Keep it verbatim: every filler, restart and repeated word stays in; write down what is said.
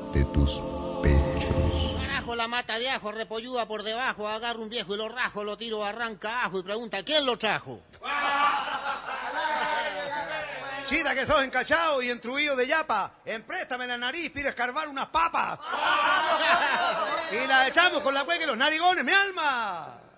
de tus pechos. Carajo, la mata de ajo repolluda por debajo, agarro un viejo y lo rajo, lo tiro, arranca ajo y pregunta, ¿quién lo trajo? Chita que sos encachado y entruido de yapa, empréstame la nariz, pide escarbar unas papas. Y la echamos con la cueca y los narigones, mi alma.